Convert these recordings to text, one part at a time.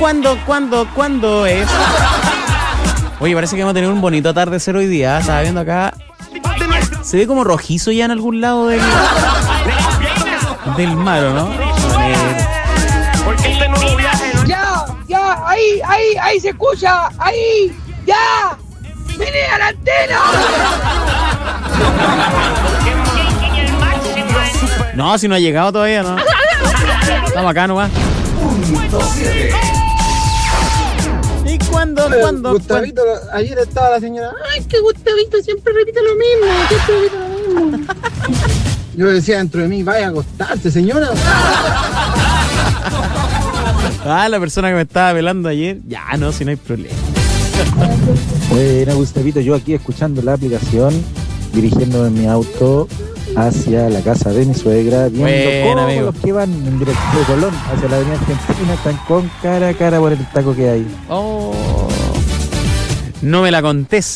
¿Cuándo es? Oye, parece que vamos a tener un bonito atardecer hoy día. Estaba viendo acá. Se ve como rojizo ya en algún lado del mar, ¿o no? Ya, ahí se escucha, ahí, ya, vine a la antena. No, si no ha llegado todavía, ¿no? Estamos acá nomás. ¿Y cuándo? Gustavito, ayer estaba la señora. Ay, que Gustavito siempre repite lo mismo. Yo decía dentro de mí, vaya a acostarse, señora. La persona que me estaba velando ayer. Ya, no, si no hay problema. Bueno, Gustavito, yo aquí escuchando la aplicación, dirigiéndome en mi auto hacia la casa de mi suegra, viendo cómo amigo, los que van en dirección de Colón hacia la avenida Argentina están con cara a cara por el taco que hay. Oh, no me la contés.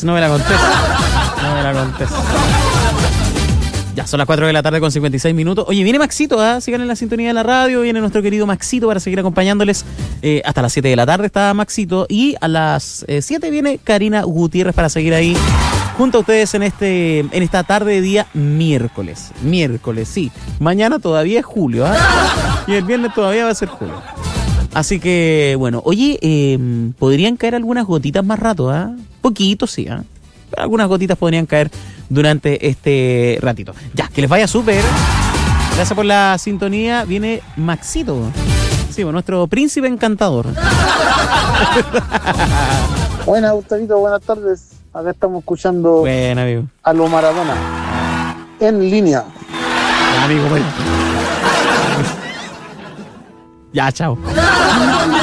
Ya son las 4 de la tarde con 56 minutos. Oye, viene Maxito, sigan en la sintonía de la radio. Viene nuestro querido Maxito para seguir acompañándoles hasta las 7 de la tarde está Maxito. Y a las 7 viene Karina Gutiérrez para seguir ahí junto a ustedes en esta tarde de día miércoles. Miércoles, sí. Mañana todavía es julio, y el viernes todavía va a ser julio. Así que, bueno, oye, podrían caer algunas gotitas más rato, Poquito, sí, Pero algunas gotitas podrían caer durante este ratito. Ya, que les vaya súper. Gracias por la sintonía. Viene Maxito. Sí, nuestro príncipe encantador. Buenas, Gustavito, buenas tardes. Acá estamos escuchando amigo, a lo Maradona en línea. Amigo, bueno. Ya, chao.